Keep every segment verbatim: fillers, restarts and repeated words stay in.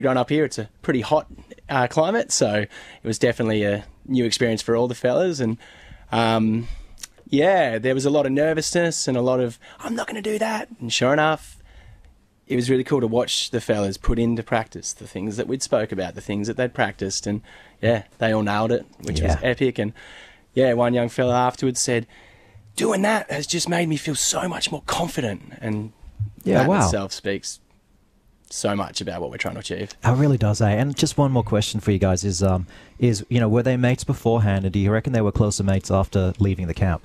grown up here, it's a pretty hot uh, climate, so it was definitely a new experience for all the fellas. And um, yeah, there was a lot of nervousness and a lot of, I'm not going to do that. And sure enough, it was really cool to watch the fellas put into practice the things that we'd spoke about, the things that they'd practiced. And yeah, they all nailed it, which Yeah. was epic. And yeah, one young fella afterwards said, doing that has just made me feel so much more confident. And Yeah, that in wow. itself speaks so much about what we're trying to achieve. It really does, eh? And just one more question for you guys is, um, is you know, were they mates beforehand, and do you reckon they were closer mates after leaving the camp?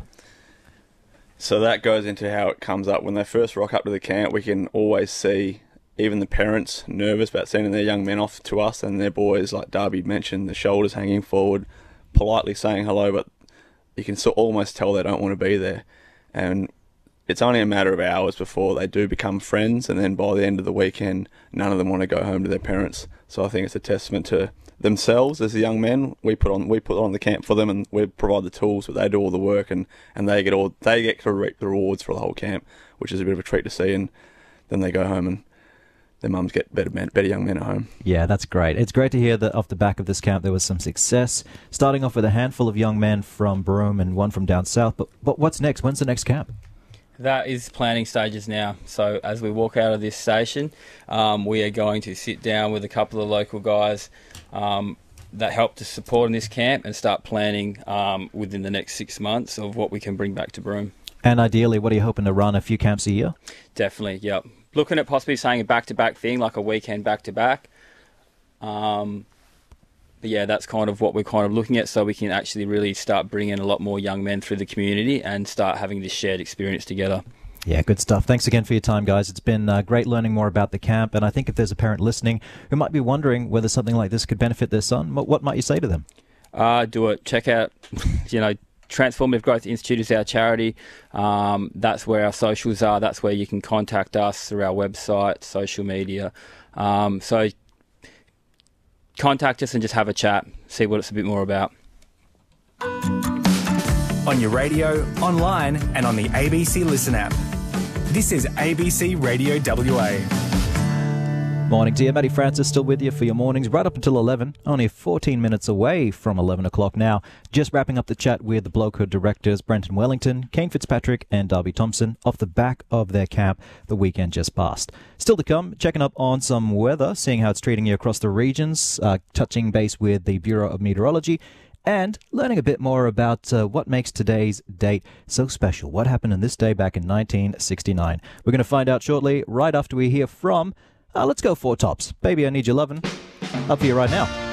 So that goes into how it comes up. When they first rock up to the camp, we can always see even the parents nervous about sending their young men off to us, and their boys, like Darby mentioned, the shoulders hanging forward, politely saying hello, but you can so almost tell they don't want to be there. And it's only a matter of hours before they do become friends, and then by the end of the weekend, none of them want to go home to their parents. So I think it's a testament to themselves as the young men. We put on we put on the camp for them, and we provide the tools, but they do all the work, and, and they get all they get to reap the rewards for the whole camp, which is a bit of a treat to see. And then they go home, and their mums get better men, better young men at home. Yeah, that's great. It's great to hear that off the back of this camp there was some success, starting off with a handful of young men from Broome and one from down south. But but what's next? When's the next camp? That is planning stages now. So as we walk out of this station, um, we are going to sit down with a couple of local guys um, that helped us support in this camp and start planning um, within the next six months of what we can bring back to Broome. And ideally, what are you hoping to run, a few camps a year? Definitely, yep. Looking at possibly saying a back-to-back thing, like a weekend back-to-back. Um, but yeah, that's kind of what we're kind of looking at, so we can actually really start bringing a lot more young men through the community and start having this shared experience together. Yeah, good stuff. Thanks again for your time, guys. It's been uh, great learning more about the camp, and I think if there's a parent listening who might be wondering whether something like this could benefit their son, what, what might you say to them? Uh, do it. Check out, you know, Transformative Growth Institute is our charity. Um, that's where our socials are. That's where you can contact us through our website, social media. Um, so contact us and just have a chat, see what it's a bit more about. On your radio, online, and on the A B C Listen app. This is A B C Radio W A. Morning to you. Matty Francis still with you for your mornings right up until eleven. Only fourteen minutes away from eleven o'clock now. Just wrapping up the chat with the Blokehood directors Brenton Wellington, Kane Fitzpatrick and Darby Thompson off the back of their camp the weekend just passed. Still to come, checking up on some weather, seeing how it's treating you across the regions, uh, touching base with the Bureau of Meteorology, and learning a bit more about uh, what makes today's date so special. What happened on this day back in nineteen sixty-nine? We're going to find out shortly, right after we hear from... Uh, let's go Four Tops. Baby, I Need Your Lovin'. Up for you right now.